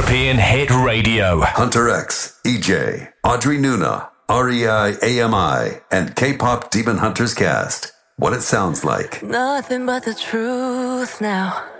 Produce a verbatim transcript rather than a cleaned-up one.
European Hit Radio. Hunter X, E J, Audrey Nuna, R E I A M I, and K-Pop Demon Hunters Cast. What it sounds like. Nothing but the truth now.